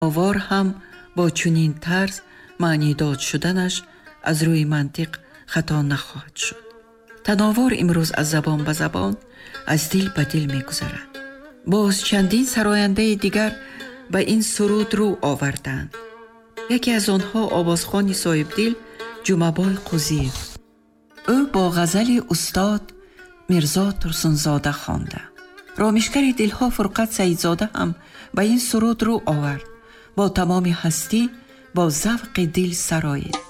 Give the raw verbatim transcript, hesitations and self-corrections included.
овор ҳам бо чунин тарз маънӣ дод шуданаш аз рӯи мантиқ хато нахоҳад шуд. тановор имрӯз аз забон ба забон, аз дил ба дил мегузарад. боз чандин сарояндаи дигар ба ин суруд рӯ оварданд. яке аз онҳо овозхони соҳибдил Ҷумабой Қузиев. ӯ бо ғазали устод Мирзо Турсунзода хонда. ромишгари дилҳо Фурқат Саидзода ҳам ба ин суруд рӯ овард. бо тамоми ҳастӣ, бо завқи дил сароид.